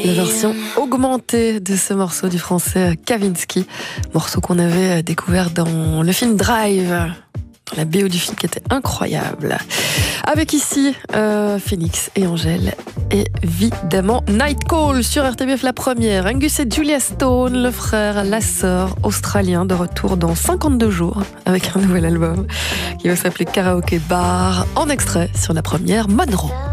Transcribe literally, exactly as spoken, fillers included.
La version augmentée de ce morceau du français Kavinsky, morceau qu'on avait découvert dans le film Drive, dans la B O du film qui était incroyable. Avec ici euh, Phoenix et Angèle, évidemment Night Call sur R T B F la première. Angus et Julia Stone, le frère, la sœur australien, de retour dans cinquante-deux jours avec un nouvel album qui va s'appeler Karaoke Bar, en extrait sur la première Monroe.